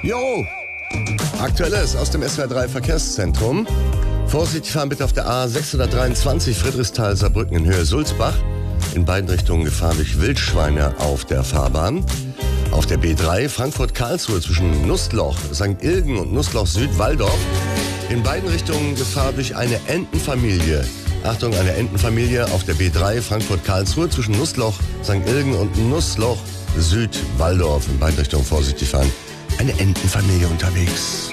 Jo! Aktuelles aus dem SWR3 Verkehrszentrum. Vorsichtig fahren bitte auf der A623 Friedrichsthal-Saarbrücken in Höhe Sulzbach. In beiden Richtungen Gefahr durch Wildschweine auf der Fahrbahn. Auf der B3 Frankfurt-Karlsruhe zwischen Nussloch, St. Ilgen und Nussloch-Süd-Walldorf. In beiden Richtungen Gefahr durch eine Entenfamilie. Achtung, eine Entenfamilie auf der B3 Frankfurt-Karlsruhe zwischen Nussloch, St. Ilgen und Nussloch-Süd-Walldorf. In beiden Richtungen vorsichtig fahren. Eine Entenfamilie unterwegs.